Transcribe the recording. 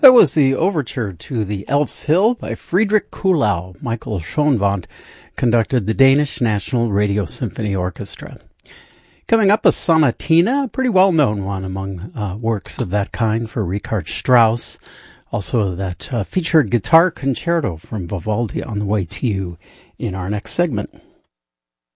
That was the overture to the Elf's Hill by Friedrich Kuhlau. Michael Schoenwandt conducted the Danish National Radio Symphony Orchestra. Coming up, a sonatina, a pretty well-known one among works of that kind for Richard Strauss. Also, that featured guitar concerto from Vivaldi on the way to you in our next segment.